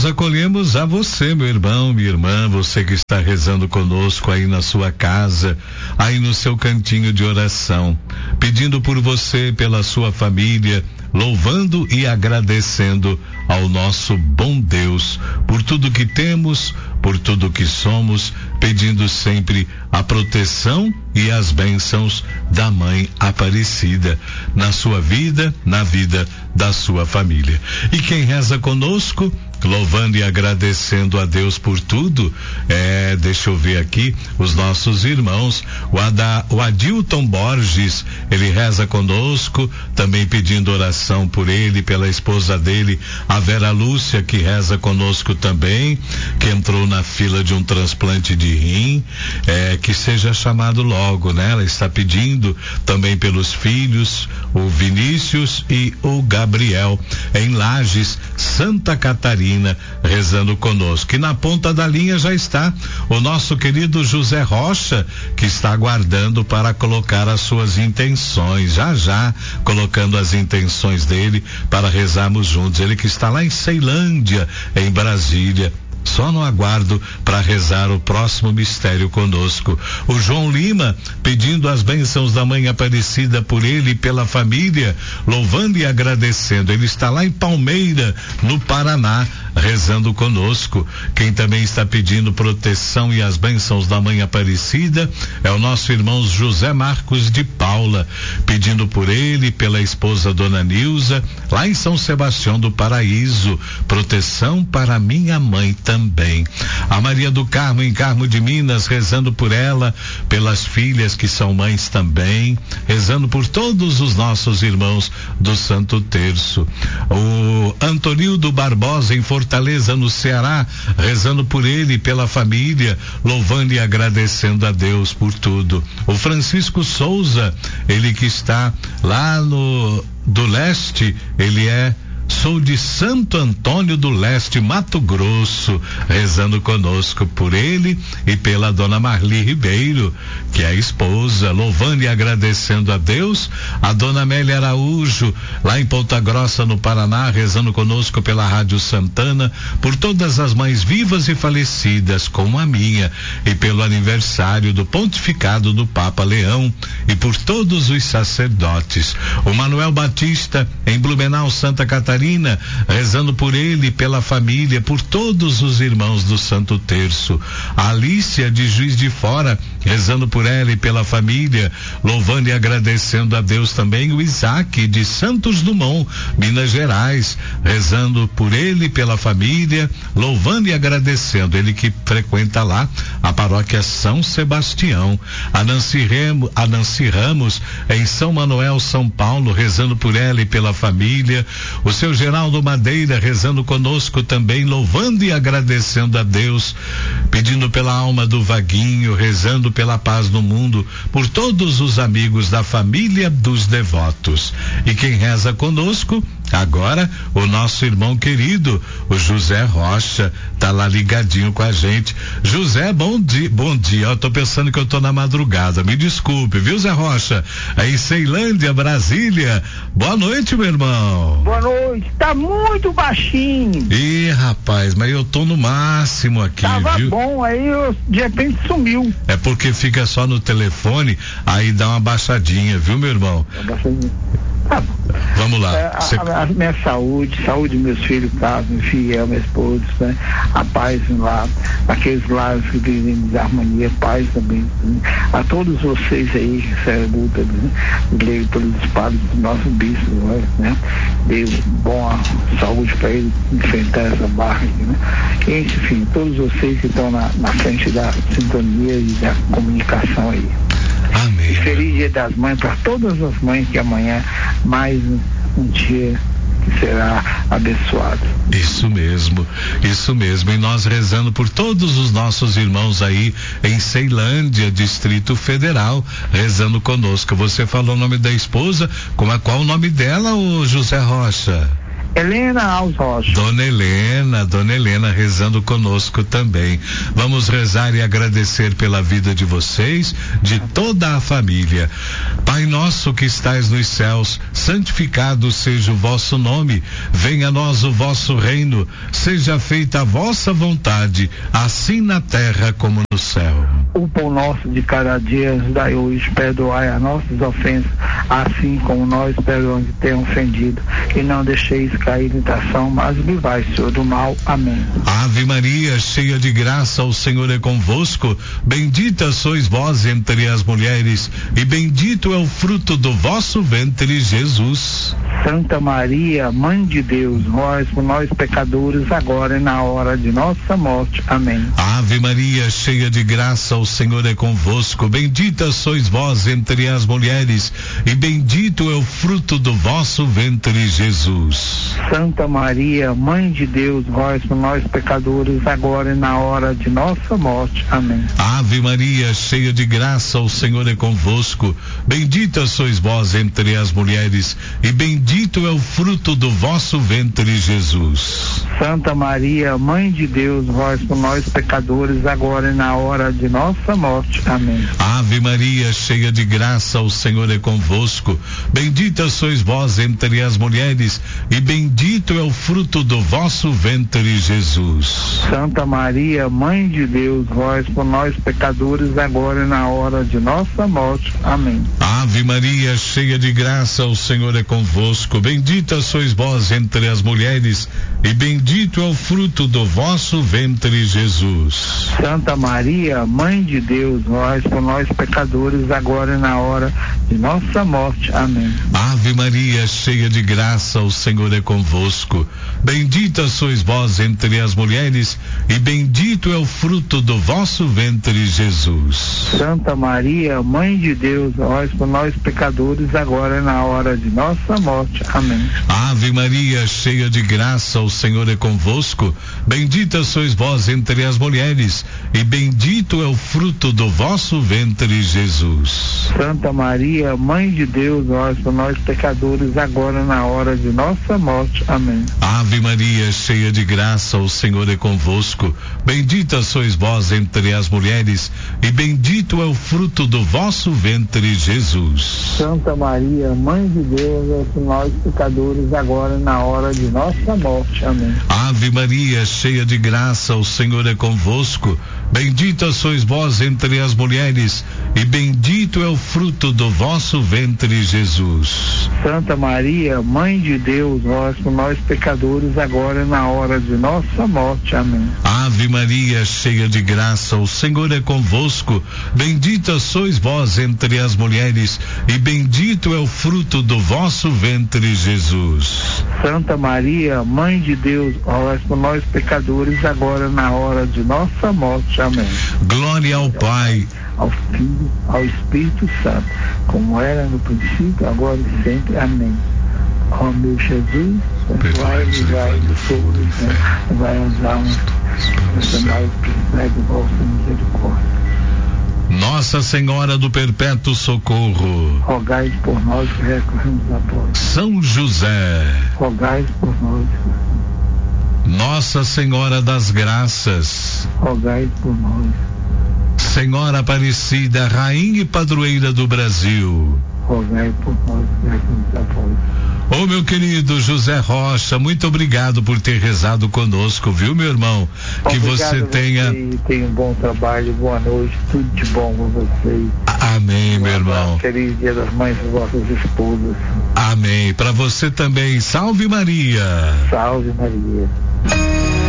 nós acolhemos a você, meu irmão, minha irmã, você que está rezando conosco aí na sua casa, aí no seu cantinho de oração, pedindo por você, pela sua família, louvando e agradecendo ao nosso bom Deus por tudo que temos, por tudo que somos, pedindo sempre a proteção e as bênçãos da Mãe Aparecida na sua vida, na vida da sua família. E quem reza conosco, louvando e agradecendo a Deus por tudo, deixa eu ver aqui, os nossos irmãos, o Adilton Borges, ele reza conosco, também pedindo oração por ele, pela esposa dele, a Vera Lúcia, que reza conosco também, que entrou na fila de um transplante de rim, que seja chamado logo, né? Ela está pedindo também pelos filhos, o Vinícius e o Gabriel, em Lages, Santa Catarina, rezando conosco. E na ponta da linha já está o nosso querido José Rocha, que está aguardando para colocar as suas intenções, já colocando as intenções dele para rezarmos juntos. Ele que está lá em Ceilândia, em Brasília, só no aguardo para rezar o próximo mistério conosco. O João Lima pedindo as bênçãos da Mãe Aparecida por ele e pela família, louvando e agradecendo. Ele está lá em Palmeira, no Paraná, rezando conosco. Quem também está pedindo proteção e as bênçãos da Mãe Aparecida é o nosso irmão José Marcos de Paula, pedindo por ele e pela esposa Dona Nilza, lá em São Sebastião do Paraíso, proteção para minha mãe também. A Maria do Carmo, em Carmo de Minas, rezando por ela, pelas filhas que são mães também, rezando por todos os nossos irmãos do Santo Terço. O Antonildo Barbosa, em Fortaleza, no Ceará, rezando por ele e pela família, louvando e agradecendo a Deus por tudo. O Francisco Souza, ele que está lá do leste, sou de Santo Antônio do Leste, Mato Grosso, rezando conosco por ele e pela dona Marli Ribeiro, que é a esposa, louvando e agradecendo a Deus. A dona Amélia Araújo, lá em Ponta Grossa, no Paraná, rezando conosco pela Rádio Santana, por todas as mães vivas e falecidas, como a minha, e pelo aniversário do pontificado do Papa Leão, e por todos os sacerdotes. O Manuel Batista, em Blumenau, Santa Catarina, rezando por ele, pela família, por todos os irmãos do Santo Terço. A Alícia, de Juiz de Fora, rezando por ela e pela família, louvando e agradecendo a Deus também. O Isaac, de Santos Dumont, Minas Gerais, rezando por ele e pela família, louvando e agradecendo. Ele que frequenta lá a paróquia São Sebastião. A Nancy Ramos, em São Manuel, São Paulo, rezando por ela e pela família. O seu Geraldo Madeira, rezando conosco também, louvando e agradecendo a Deus, pedindo pela alma do Vaguinho, rezando pela paz no mundo, por todos os amigos da família dos devotos. E quem reza conosco agora, o nosso irmão querido, o José Rocha, tá lá ligadinho com a gente. José, bom dia, eu tô pensando que eu tô na madrugada, me desculpe, viu, Zé Rocha? Aí em Ceilândia, Brasília, boa noite, meu irmão. Boa noite, tá muito baixinho. Ih, rapaz, mas eu tô no máximo aqui, tava viu? Bom, aí de repente sumiu. É porque fica só no telefone, aí dá uma baixadinha, viu, meu irmão? Tá. Vamos lá. A minha saúde meus filhos, Carlos, meu filho, minha esposa, né? A paz lá, aqueles lares que vivem de harmonia, paz também, né? A todos vocês aí, luta, né? Leio pelos padres do nosso bispo, né? Dei boa saúde para ele enfrentar essa barra aqui, né? E, enfim, todos vocês que estão na frente da sintonia e da comunicação aí. Amém. Feliz Dia das Mães para todas as mães, que amanhã mais um dia que será abençoado. Isso mesmo. E nós rezando por todos os nossos irmãos aí em Ceilândia, Distrito Federal, rezando conosco. Você falou o nome da esposa, qual o nome dela, o José Rocha? Helena Alves Rocha. Dona Helena rezando conosco também. Vamos rezar e agradecer pela vida de vocês, de toda a família. Pai nosso que estais nos céus, santificado seja o vosso nome, venha a nós o vosso reino, seja feita a vossa vontade, assim na terra como no céu. O pão nosso de cada dia nos dai hoje, perdoai as nossas ofensas, assim como nós perdoamos que tenham ofendido, e não deixeis cair em tentação, mas livrai, Senhor, do mal. Amém. Ave Maria, cheia de graça, o Senhor é convosco, bendita sois vós entre as mulheres, e bendito é o fruto do vosso ventre, Jesus. Santa Maria, Mãe de Deus, rogai por nós pecadores, agora e na hora de nossa morte. Amém. Ave Maria, cheia de graça, o Senhor é convosco, bendita sois vós entre as mulheres, e bendito é o fruto do vosso ventre, Jesus. Santa Maria, Mãe de Deus, rogai por nós pecadores, agora e na hora de nossa morte. Amém. Ave Maria, cheia de graça, o Senhor é convosco, bendita sois vós entre as mulheres, e bendito é o fruto do vosso ventre, Jesus. Santa Maria, Mãe de Deus, rogai por nós pecadores, agora e na hora de nossa morte. Amém. Ave Maria, cheia de graça, o Senhor é convosco, bendita sois vós entre as mulheres, e bendito é o fruto do vosso ventre, Jesus. Santa Maria, Mãe de Deus, rogai por nós pecadores, agora e na hora de nossa morte. Amém. Ave Maria, cheia de graça, o Senhor é convosco, bendita sois vós entre as mulheres, e bendito é o fruto do vosso ventre, Jesus. Santa Maria, Mãe de Deus, rogai por nós pecadores, agora e na hora de nossa morte. Amém. Ave Maria, cheia de graça, o Senhor é convosco, bendita sois vós entre as mulheres, e bendito é o fruto do vosso ventre, Jesus. Santa Maria, Mãe de Deus, rogai por nós pecadores, agora e na hora de nossa morte. Amém. Ave Maria, cheia de graça, o Senhor é convosco, bendita sois vós entre as mulheres, e bendito é o fruto do vosso ventre, Jesus. Santa Maria, Mãe de Deus, rogai por nós pecadores, agora e na hora de nossa morte. Amém. Ave Maria, cheia de graça, o Senhor é convosco, bendita sois vós entre as mulheres, e bendito é o fruto do vosso ventre, Jesus. Santa Maria, Mãe de Deus, rogai por nós pecadores, agora e na hora de nossa morte. Amém. Ave Maria, cheia de graça, o Senhor é convosco, bendita sois vós entre as mulheres, e bendito é o fruto do vosso ventre, Jesus. Santa Maria, Mãe de Deus, rogai por nós pecadores, agora e na hora de nossa morte. Amém. Ave Maria, cheia de graça, o Senhor é convosco, bendita sois vós entre as mulheres, e bendito é o fruto do vosso ventre, Jesus. Santa Maria, Mãe de Deus, rogai por nós pecadores, agora e na hora de nossa morte. Amém. Glória ao Pai, ao Filho, ao Espírito Santo, como era no princípio, agora e sempre. Amém. Ó meu Jesus, perdoai e livrai do fogo do inferno, levai as almas, personais que precisai de vossa misericórdia. Nossa Senhora do Perpétuo Socorro, Rogai por nós que recorremos a vós. São José, Rogai por nós. Nossa Senhora das Graças, Rogai por nós. Senhora Aparecida, Rainha e Padroeira do Brasil, Rogai por nós que recorremos a vós. Ô meu querido José Rocha, muito obrigado por ter rezado conosco, viu, meu irmão? Que você tenha um bom trabalho, boa noite, tudo de bom com vocês. Amém, meu irmão. Feliz Dia das Mães das vossas esposas. Amém. Para você também. Salve Maria. Salve Maria.